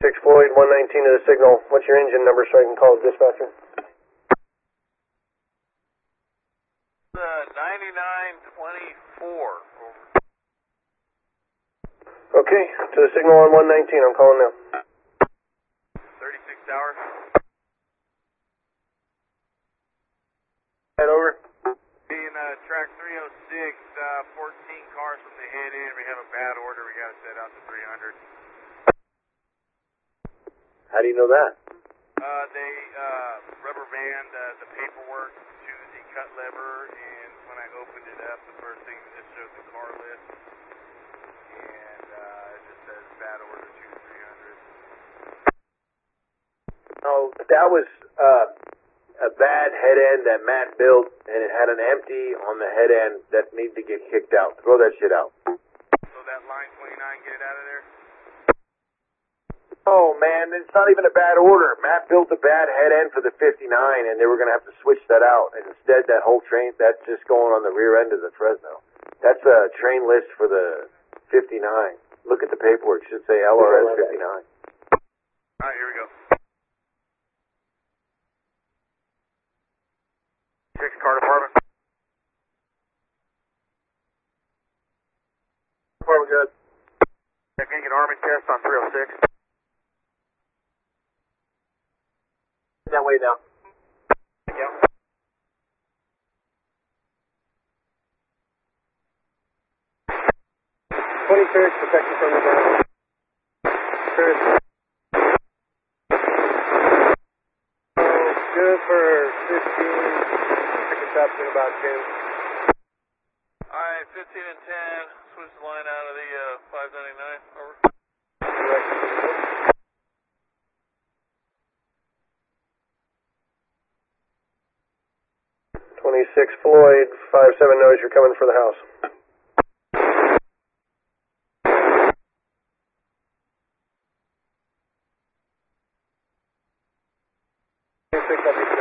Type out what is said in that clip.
6 Floyd, 119 to the signal. What's your engine number so I can call the dispatcher? 9924. Okay, to the signal on 119, I'm calling now. 36 hours. Head over. Being track 306, 14 cars from the head in. We have a bad order. We got to set out to 300. How do you know that? They rubber band the paperwork to the cut lever, and when I opened it up, the first thing that just showed the car list, and it just says bad order to 300. Oh, that was a bad head end that Matt built, and it had an empty on the head end that needed to get kicked out. Throw that shit out. So that line 29, get it out of there? Oh, man, it's not even a bad order. Matt built a bad head end for the 59, and they were going to have to switch that out. And instead, that whole train, that's just going on the rear end of the Fresno. That's a train list for the 59. Look at the paperwork. It should say LRS 59. All right, here we go. 6 car department. Department good. Checking an Army test on 306. That way now. Yep. 23rd, protection from the ground. Good. Good for 15. Pick us up in about 10. Alright, 15 and 10. Switch the line out of the 599. Over. 26 Floyd, 57 knows you're coming for the house. 26,